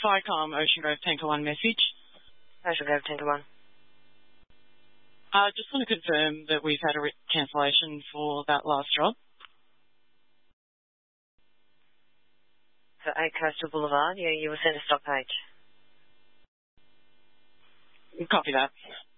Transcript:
FICOM Ocean Grove Tanker 1 message. Ocean Grove Tanker 1. I just want to confirm that we've had a cancellation for that last job. For 8 Coastal Boulevard, yeah, you were sent a stock page. Copy that.